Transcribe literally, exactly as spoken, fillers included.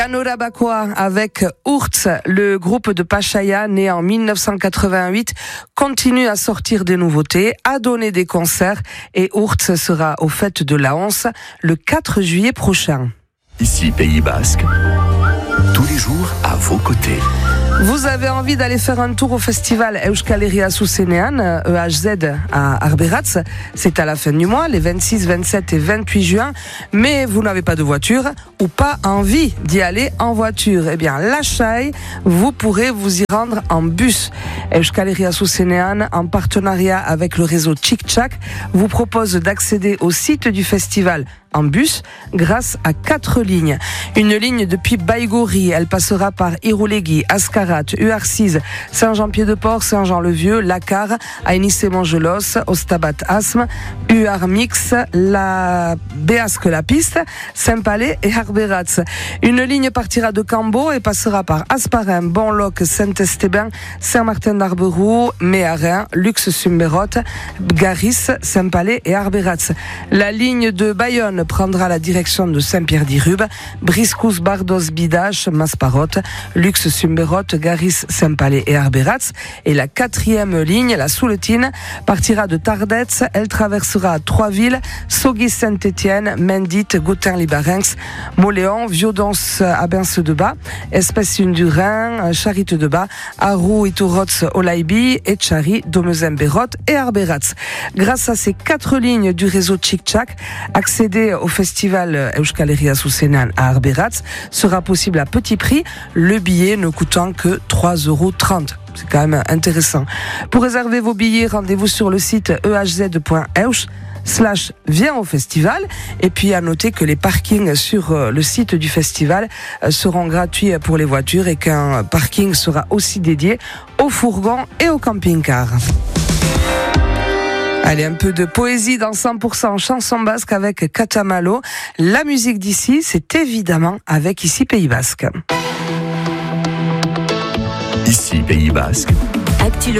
Anora Bakoa avec Urtz, le groupe de Pachaia né en mille neuf cent quatre-vingt-huit, continue à sortir des nouveautés, à donner des concerts et Urtz sera aux fêtes de la Once le quatre juillet prochain. Ici Pays Basque, tous les jours à vos côtés. Vous avez envie d'aller faire un tour au festival Euskal Herria Zuzenean, E H Z à Arberatz. C'est à la fin du mois, les vingt-six, vingt-sept et vingt-huit juin. Mais vous n'avez pas de voiture ou pas envie d'y aller en voiture. Eh bien, la Chaille, vous pourrez vous y rendre en bus. Euskal Herria Zuzenean, en partenariat avec le réseau Tchik Tchak, vous propose d'accéder au site du festival en bus grâce à quatre lignes. Une ligne depuis Baïgori, elle passera par Irouléguy, Ascarat, Uarcise, Saint-Jean-Pied-de-Port, Saint-Jean-le-Vieux, Lacar, Aïnis-et-Montgelos, Ostabat Asme, Uarmix, la Béasque la Piste, Saint-Palais et Arberatz. Une ligne partira de Cambo et passera par Asparin, Bonloc, Saint-Estébin, Saint-Martin d'Arberoux, Méharin, Lux-Sumberot, Garis, Saint-Palais et Arberatz. La ligne de Bayonne prendra la direction de Saint-Pierre-d'Irube, Briscous, Bardos, Bidache, Masparot, Lux, Sumberot, Garis, Saint-Palais et Arberatz. Et la quatrième ligne, la Souletine, partira de Tardetz. Elle traversera trois villes, Sogis, Saint-Étienne, Mendit, Gautin-Libarenx, Moléon, Viodons, Abens-de-Bas, Espèce-une du Rhin, Charite-de-Bas, Arou, Iturotz, Olaïbi, Etchari, Domezin-Bérot et Arberatz. Grâce à ces quatre lignes du réseau Tchik Tchak, accéder au festival Euskal Herria Zuzenean à Arberatz sera possible à petit prix, le billet ne coûtant que trois euros trente. C'est quand même intéressant. Pour réserver vos billets, rendez-vous sur le site e h z point eush slash viens au festival. Et puis à noter que les parkings sur le site du festival seront gratuits pour les voitures et qu'un parking sera aussi dédié aux fourgons et aux camping-cars. Allez, un peu de poésie dans cent pour cent chanson basque avec Katamalo. La musique d'ici, c'est évidemment avec Ici Pays Basque. Ici Pays Basque. Actu